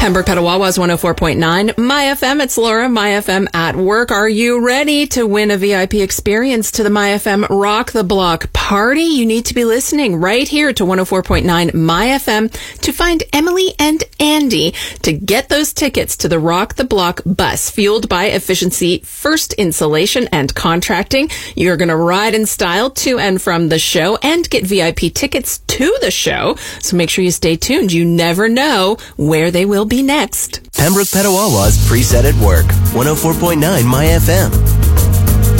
Pembroke Petawawa's 104.9 My FM. It's Laura, My FM at work. Are you ready to win a VIP experience to the My FM Rock the Block party? You need to be listening right here to 104.9 My FM to find Emily and Andy to get those tickets to the Rock the Block bus, fueled by Efficiency First Insulation and Contracting. You're going to ride in style to and from the show and get VIP tickets to the show. So make sure you stay tuned. You never know where they will be next. Pembroke Petawawa's Preset at Work, 104.9 My FM.